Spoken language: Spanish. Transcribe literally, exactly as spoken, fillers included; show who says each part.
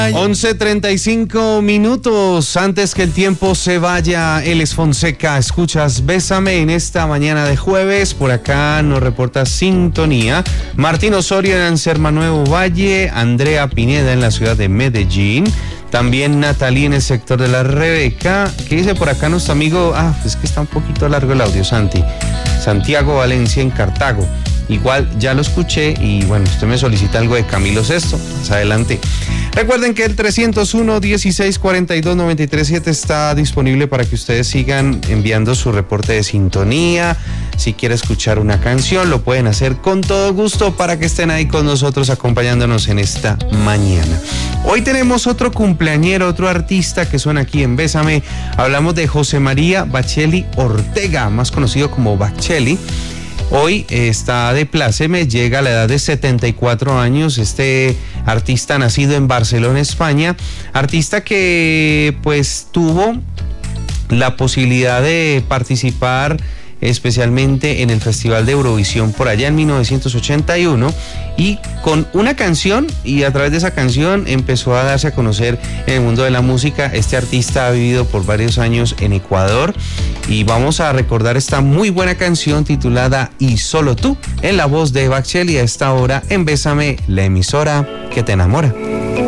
Speaker 1: once treinta y cinco minutos antes que el tiempo se vaya. Eles Fonseca, escuchas Bésame en esta mañana de jueves. Por acá nos reporta sintonía Martín Osorio en Anserma Nuevo Valle, Andrea Pineda en la ciudad de Medellín, también Natalie en el sector de la Rebeca. ¿Qué dice por acá nuestro amigo? Ah, es que está un poquito largo el audio, Santi. Santiago Valencia en Cartago. Igual ya lo escuché y bueno, usted me solicita algo de Camilo Sesto, más adelante. Recuerden que el trescientos uno, dieciséis, cuarenta y dos, noventa y tres siete está disponible para que ustedes sigan enviando su reporte de sintonía. Si quiere escuchar una canción, lo pueden hacer con todo gusto para que estén ahí con nosotros acompañándonos en esta mañana. Hoy tenemos otro cumpleañero, otro artista que suena aquí en Bésame. Hablamos de José María Baccelli Ortega, más conocido como Baccelli. Hoy está de pláceme, llega a la edad de setenta y cuatro años, este artista nacido en Barcelona, España, artista que pues tuvo la posibilidad de participar especialmente en el Festival de Eurovisión por allá en mil novecientos ochenta y uno, y con una canción, y a través de esa canción empezó a darse a conocer en el mundo de la música. Este artista ha vivido por varios años en Ecuador y vamos a recordar esta muy buena canción titulada Y Solo Tú, en la voz de Baccelli a esta hora en Bésame, la emisora que te enamora.